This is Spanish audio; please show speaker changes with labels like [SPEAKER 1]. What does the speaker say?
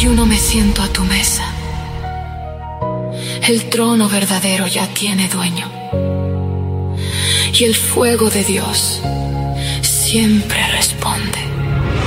[SPEAKER 1] ayuno me siento a tu mesa. El trono verdadero ya tiene dueño. Y el fuego de Dios siempre responde.